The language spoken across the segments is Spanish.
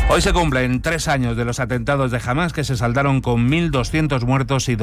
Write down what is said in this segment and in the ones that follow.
Hoy se cumplen 3 años de los atentados de Hamás, que se saldaron con 1.200 muertos y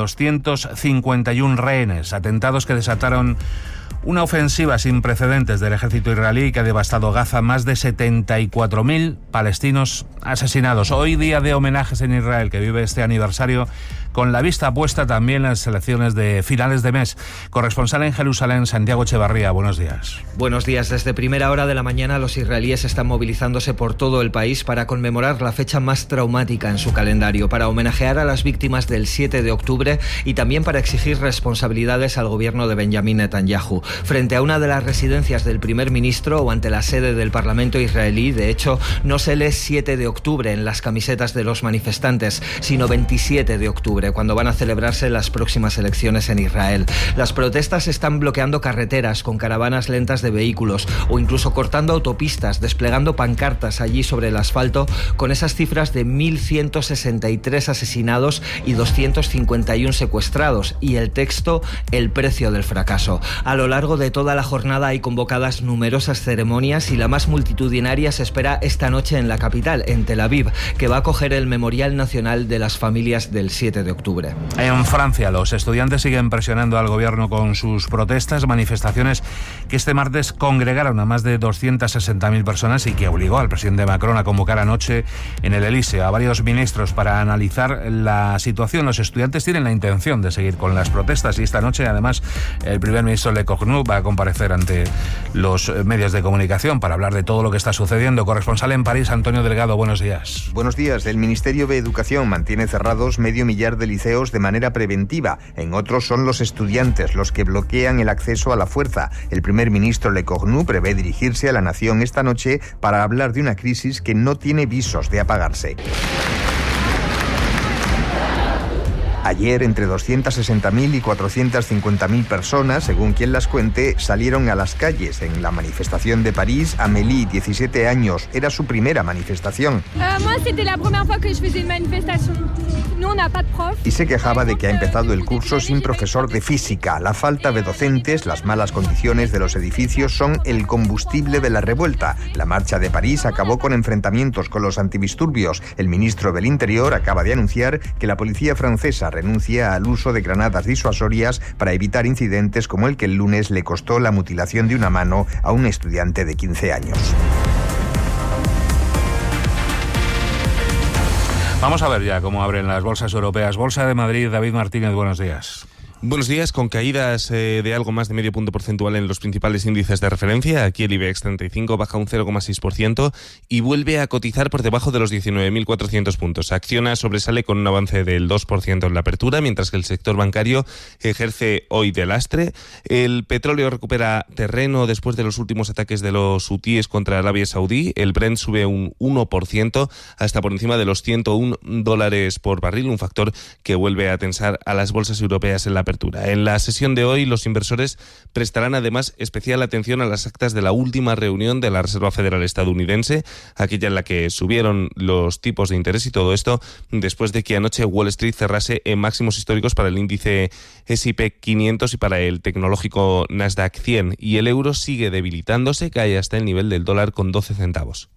251 rehenes. Atentados que desataron una ofensiva sin precedentes del ejército israelí que ha devastado Gaza. Más de 74.000 palestinos asesinados. Hoy día de homenajes en Israel, que vive este aniversario con la vista puesta también en las elecciones de finales de mes. Corresponsal en Jerusalén, Santiago Echevarría, buenos días. Buenos días. Desde primera hora de la mañana los israelíes están movilizándose por todo el país para conmemorar la fecha más traumática en su calendario, para homenajear a las víctimas del 7 de octubre y también para exigir responsabilidades al gobierno de Benjamín Netanyahu. Frente a una de las residencias del primer ministro o ante la sede del Parlamento israelí, de hecho, no se lee 7 de octubre en las camisetas de los manifestantes, sino 27 de octubre, cuando van a celebrarse las próximas elecciones en Israel. Las protestas están bloqueando carreteras con caravanas lentas de vehículos o incluso cortando autopistas, desplegando pancartas allí sobre el asfalto con esas cifras de 1.163 asesinados y 251 secuestrados y el texto "el precio del fracaso". A lo largo de toda la jornada hay convocadas numerosas ceremonias y la más multitudinaria se espera esta noche en la capital, en Tel Aviv, que va a acoger el Memorial Nacional de las Familias del 7 de octubre. En Francia, los estudiantes siguen presionando al gobierno con sus protestas, manifestaciones que este martes congregaron a más de 260.000 personas y que obligó al presidente Macron a convocar anoche en el Elíseo a varios ministros para analizar la situación. Los estudiantes tienen la intención de seguir con las protestas y esta noche, además, el primer ministro Lecornu va a comparecer ante los medios de comunicación para hablar de todo lo que está sucediendo. Corresponsal en París, Antonio Delgado, buenos días. Buenos días. El Ministerio de Educación mantiene cerrados 500.000 de liceos de manera preventiva. En otros son los estudiantes los que bloquean el acceso a la fuerza. El primer ministro Lecornu prevé dirigirse a la nación esta noche para hablar de una crisis que no tiene visos de apagarse. Ayer, entre 260.000 y 450.000 personas, según quien las cuente, salieron a las calles. En la manifestación de París, Amélie, 17 años, era su primera manifestación. Y se quejaba de que ha empezado el curso sin profesor de física. La falta de docentes, las malas condiciones de los edificios son el combustible de la revuelta. La marcha de París acabó con enfrentamientos con los antidisturbios. El ministro del Interior acaba de anunciar que la policía francesa renuncia al uso de granadas disuasorias para evitar incidentes como el que el lunes le costó la mutilación de una mano a un estudiante de 15 años. Vamos a ver ya cómo abren las bolsas europeas. Bolsa de Madrid, David Martínez, buenos días. Buenos días, con caídas de algo más de medio punto porcentual en los principales índices de referencia. Aquí el IBEX 35 baja un 0,6% y vuelve a cotizar por debajo de los 19.400 puntos. Acciona sobresale con un avance del 2% en la apertura, mientras que el sector bancario ejerce hoy de lastre. El petróleo recupera terreno después de los últimos ataques de los hutíes contra Arabia Saudí. El Brent sube un 1% hasta por encima de los $101 por barril, un factor que vuelve a tensar a las bolsas europeas en la apertura. En la sesión de hoy, los inversores prestarán además especial atención a las actas de la última reunión de la Reserva Federal estadounidense, aquella en la que subieron los tipos de interés, y todo esto después de que anoche Wall Street cerrase en máximos históricos para el índice S&P 500 y para el tecnológico Nasdaq 100. Y el euro sigue debilitándose, cae hasta el nivel del dólar con 12 centavos.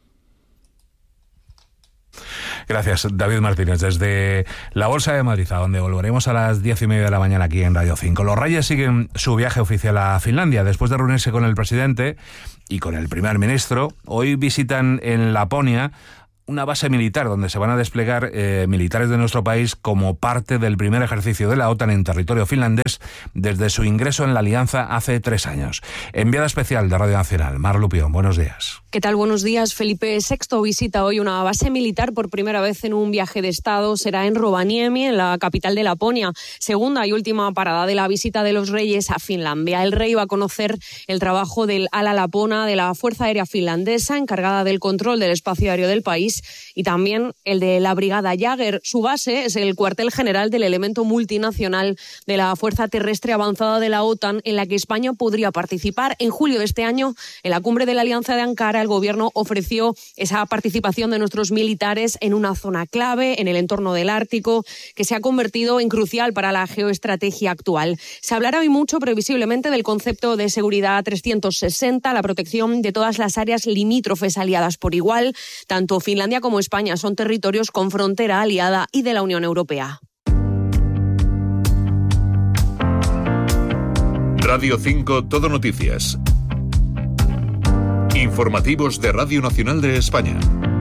Gracias, David Martínez. Desde la Bolsa de Madrid, a donde volveremos a las 10:30 de la mañana aquí en Radio 5. Los Reyes siguen su viaje oficial a Finlandia. Después de reunirse con el presidente y con el primer ministro, hoy visitan en Laponia una base militar donde se van a desplegar militares de nuestro país como parte del primer ejercicio de la OTAN en territorio finlandés desde su ingreso en la alianza hace 3 años. Enviada especial de Radio Nacional, Mar Lupión, buenos días. ¿Qué tal? Buenos días. Felipe VI visita hoy una base militar por primera vez en un viaje de Estado. Será en Rovaniemi, en la capital de Laponia. Segunda y última parada de la visita de los Reyes a Finlandia. El rey va a conocer el trabajo del ala lapona de la Fuerza Aérea Finlandesa, encargada del control del espacio aéreo del país, y también el de la Brigada Jäger. Su base es el cuartel general del elemento multinacional de la Fuerza Terrestre Avanzada de la OTAN, en la que España podría participar en julio de este año en la cumbre de la Alianza de Ankara. el Gobierno ofreció esa participación de nuestros militares en una zona clave, en el entorno del Ártico, que se ha convertido en crucial para la geoestrategia actual. Se hablará hoy mucho, previsiblemente, del concepto de seguridad 360, la protección de todas las áreas limítrofes aliadas por igual. Tanto Finlandia como España son territorios con frontera aliada y de la Unión Europea. Radio 5 Todo Noticias. Informativos de Radio Nacional de España.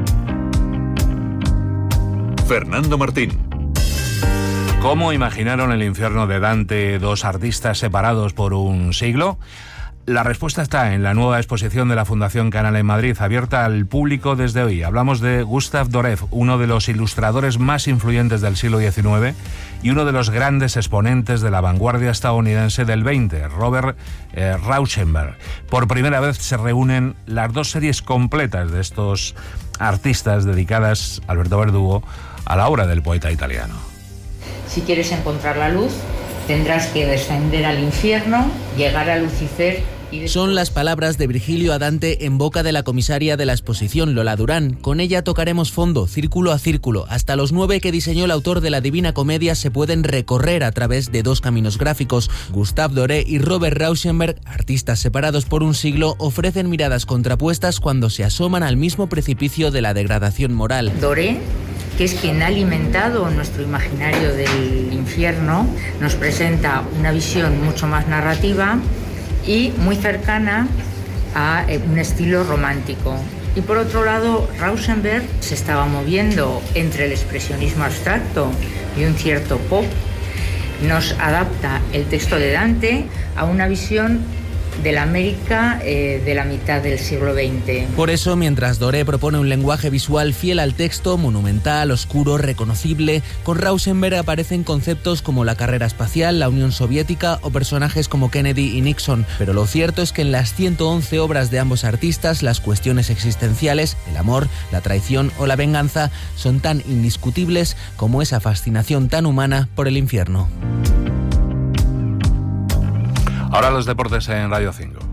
Fernando Martín. ¿Cómo imaginaron el infierno de Dante dos artistas separados por un siglo? La respuesta está en la nueva exposición de la Fundación Canal en Madrid, abierta al público desde hoy. Hablamos de Gustav Doré, uno de los ilustradores más influyentes del siglo XIX y uno de los grandes exponentes de la vanguardia estadounidense del XX, Robert Rauschenberg. Por primera vez se reúnen las dos series completas de estos artistas dedicadas, Alberto Verdugo, a la obra del poeta italiano. Si quieres encontrar la luz, tendrás que descender al infierno, llegar a Lucifer y... Son las palabras de Virgilio a Dante en boca de la comisaria de la exposición, Lola Durán. Con ella tocaremos fondo, círculo a círculo. Hasta los 9 que diseñó el autor de la Divina Comedia se pueden recorrer a través de dos caminos gráficos. Gustav Doré y Robert Rauschenberg, artistas separados por un siglo, ofrecen miradas contrapuestas cuando se asoman al mismo precipicio de la degradación moral. Doré, que es quien ha alimentado nuestro imaginario del infierno, nos presenta una visión mucho más narrativa y muy cercana a un estilo romántico. Y por otro lado, Rauschenberg se estaba moviendo entre el expresionismo abstracto y un cierto pop. Nos adapta el texto de Dante a una visión de la América de la mitad del siglo XX. Por eso, mientras Doré propone un lenguaje visual fiel al texto, monumental, oscuro, reconocible, con Rauschenberg aparecen conceptos como la carrera espacial, la Unión Soviética o personajes como Kennedy y Nixon. Pero lo cierto es que en las 111 obras de ambos artistas, las cuestiones existenciales, el amor, la traición o la venganza, son tan indiscutibles como esa fascinación tan humana por el infierno. Ahora los deportes en Radio 5.